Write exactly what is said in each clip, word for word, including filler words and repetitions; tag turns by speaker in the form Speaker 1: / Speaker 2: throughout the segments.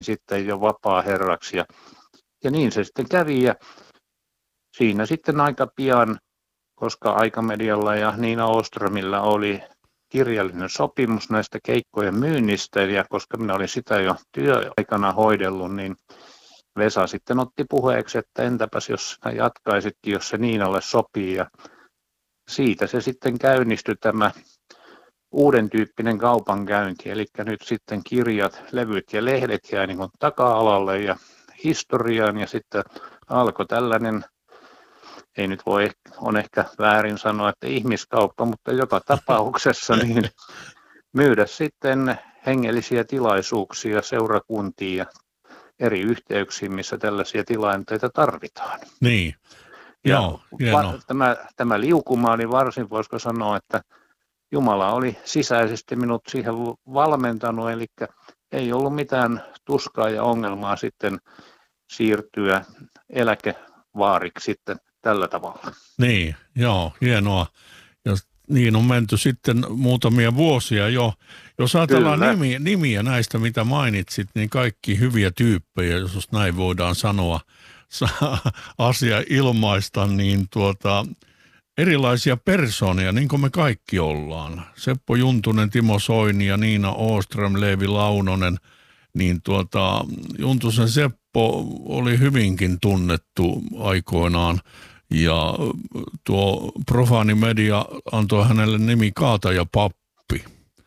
Speaker 1: sitten jo vapaaherraksi ja, ja niin se sitten kävi ja siinä sitten aika pian, koska Aikamedialla ja Niina Åströmillä oli kirjallinen sopimus näistä keikkojen myynnistä ja koska minä olin sitä jo työaikana hoidellut, niin Vesa sitten otti puheeksi, että entäpäs jos sinä jatkaisitkin, jos se Niinalle sopii ja siitä se sitten käynnistyi tämä uuden tyyppinen kaupankäynti, eli nyt sitten kirjat, levyt ja lehdet jäi niin kuin taka-alalle ja historiaan ja sitten alkoi tällainen, ei nyt voi, on ehkä väärin sanoa, että ihmiskauppa, mutta joka tapauksessa niin myydä sitten hengellisiä tilaisuuksia seurakuntiin ja eri yhteyksiin, missä tällaisia tilanteita tarvitaan.
Speaker 2: Niin,
Speaker 1: ja
Speaker 2: joo, hieno.
Speaker 1: Tämä, tämä liukuma oli varsin, voisiko sanoa, että Jumala oli sisäisesti minut siihen valmentanut, eli ei ollut mitään tuskaa ja ongelmaa sitten siirtyä eläkevaariksi sitten tällä tavalla.
Speaker 2: Niin, joo, hienoa. Ja niin on menty sitten muutamia vuosia jo. Jos ajatellaan nimiä, nimiä näistä, mitä mainitsit, niin kaikki hyviä tyyppejä, jos näin voidaan sanoa, asia ilmaista, niin tuota, erilaisia persoonia, niin kuin me kaikki ollaan. Seppo Juntunen, Timo Soini ja Niina Åström, Leevi Launonen, niin tuota, Juntusen Seppo oli hyvinkin tunnettu aikoinaan. Ja tuo profaani media antoi hänelle nimi Kaatajapappi.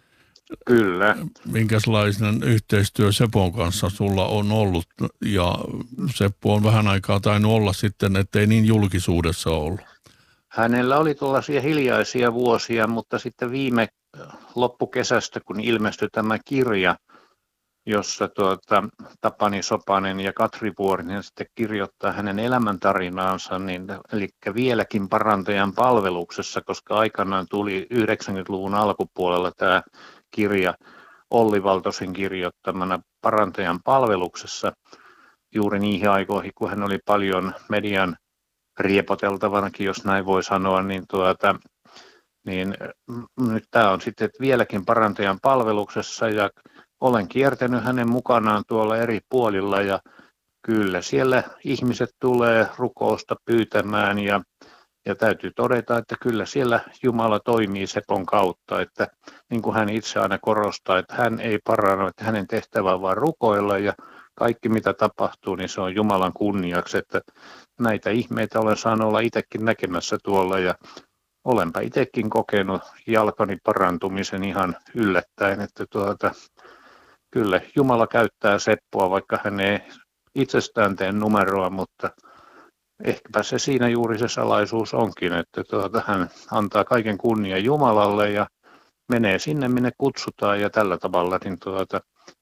Speaker 1: Kyllä.
Speaker 2: Minkälainen yhteistyö Sepon kanssa sulla on ollut? Ja Seppo on vähän aikaa tainnut olla sitten, ettei niin julkisuudessa ollut.
Speaker 1: Hänellä oli tuollaisia hiljaisia vuosia, mutta sitten viime loppukesästä, kun ilmestyi tämä kirja, jossa tuota, Tapani Sopanen ja Katri Vuorinen sitten kirjoittaa hänen elämäntarinaansa, niin, eli vieläkin parantajan palveluksessa, koska aikanaan tuli yhdeksänkymmentäluvun alkupuolella tämä kirja Olli Valtosen kirjoittamana parantajan palveluksessa juuri niihin aikoihin, kun hän oli paljon median riepoteltavanakin, jos näin voi sanoa, niin, tuota, niin nyt tämä on sitten vieläkin parantajan palveluksessa ja olen kiertänyt hänen mukanaan tuolla eri puolilla ja kyllä siellä ihmiset tulee rukousta pyytämään ja, ja täytyy todeta, että kyllä siellä Jumala toimii Sepon kautta, että niin kuin hän itse aina korostaa, että hän ei paranna, että hänen tehtävä on vain rukoilla ja kaikki mitä tapahtuu, niin se on Jumalan kunniaksi, että näitä ihmeitä olen saanut olla itsekin näkemässä tuolla ja olenpa itsekin kokenut jalkani parantumisen ihan yllättäen, että tuota, kyllä Jumala käyttää Seppoa, vaikka hän ei itsestään tee numeroa, mutta ehkäpä se siinä juuri se salaisuus onkin, että tuota, hän antaa kaiken kunnian Jumalalle ja menee sinne, minne kutsutaan ja tällä tavalla, niin tuota,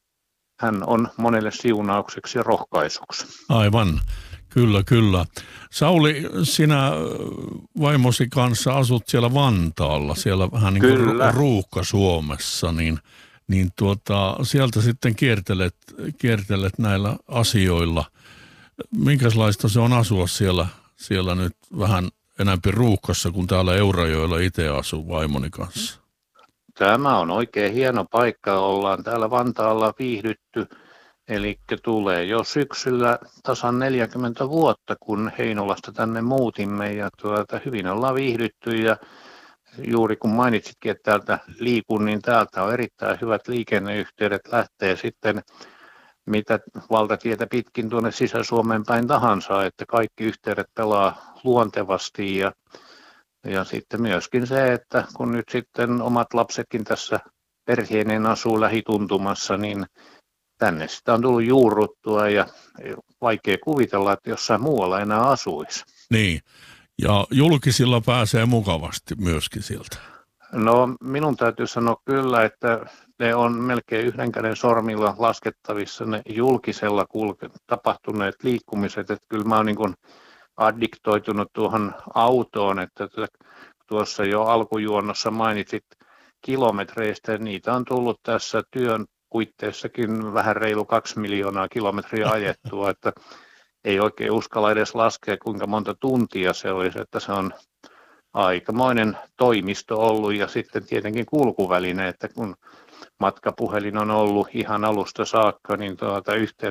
Speaker 1: hän on monelle siunaukseksi ja rohkaisuksi.
Speaker 2: Aivan, kyllä, kyllä. Sauli, sinä vaimosi kanssa asut siellä Vantaalla, siellä vähän niin kuin Ruuhka-Suomessa, niin niin tuota, sieltä sitten kiertelet, kiertelet näillä asioilla. Minkälaista se on asua siellä, siellä nyt vähän enemmän ruuhkassa, kun täällä Eurajoella itse asuu vaimoni kanssa?
Speaker 1: Tämä on oikein hieno paikka. Ollaan täällä Vantaalla viihdytty. Eli tulee jo syksyllä tasan neljäkymmentä vuotta, kun Heinolasta tänne muutimme. Ja tuota, hyvin ollaan viihdytty ja juuri kun mainitsitkin, että täältä liikun, niin täältä on erittäin hyvät liikenneyhteydet, lähtee sitten mitä valtatietä pitkin tuonne Sisä-Suomeen päin tahansa, että kaikki yhteydet pelaa luontevasti ja, ja sitten myöskin se, että kun nyt sitten omat lapsetkin tässä perheineen asuu lähituntumassa, niin tänne sitä on tullut juurruttua ja vaikea kuvitella, että jossain muualla enää asuisi.
Speaker 2: Niin. Ja julkisilla pääsee mukavasti myöskin sieltä.
Speaker 1: No minun täytyy sanoa kyllä, että ne on melkein yhden käden sormilla laskettavissa ne julkisella kulke, tapahtuneet liikkumiset. Että kyllä mä oon niin kuin addiktoitunut tuohon autoon, että tuossa jo alkujuonnossa mainitsit kilometreistä. Niitä on tullut tässä työn puitteissakin vähän reilu kaksi miljoonaa kilometriä ajettua, että ei oikein uskalla edes laskea, kuinka monta tuntia se olisi, että se on aikamoinen toimisto ollut ja sitten tietenkin kulkuväline, että kun matkapuhelin on ollut ihan alusta saakka, niin tuota, yhteydet